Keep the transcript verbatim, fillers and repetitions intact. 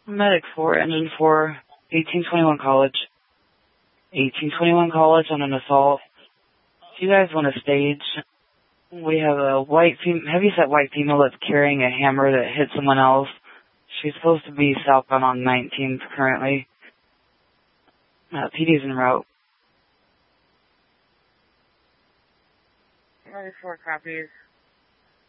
Medic four, engine four, eighteen twenty-one College. eighteen twenty-one College on an assault. If you guys want to stage, we have a white, fem- heavyset white female that's carrying a hammer that hit someone else. She's supposed to be southbound on nineteenth currently. Uh, P D's en route. Ready for copies.